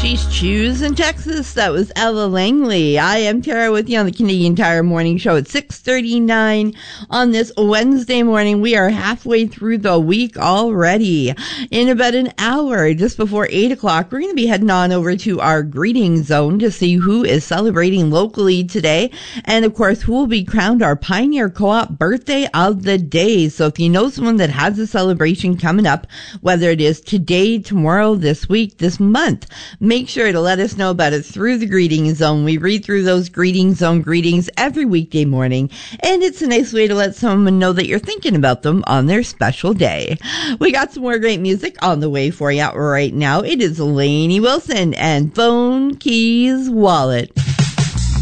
She's choosing Texas. That was Ella Langley. I am Tara with you on the Canadian Tire Morning Show at 6:39 on this Wednesday morning. We are halfway through the week already. In about an hour, just before 8 o'clock, we're going to be heading on over to our greeting zone to see who is celebrating locally today. And of course, who will be crowned our Pioneer Co-op birthday of the day. So if you know someone that has a celebration coming up, whether it is today, tomorrow, this week, this month, make sure to let us know about it through the Greeting Zone. We read through those Greeting Zone greetings every weekday morning, and it's a nice way to let someone know that you're thinking about them on their special day. We got some more great music on the way for you right now. It is Lainey Wilson and Phone Keys Wallet.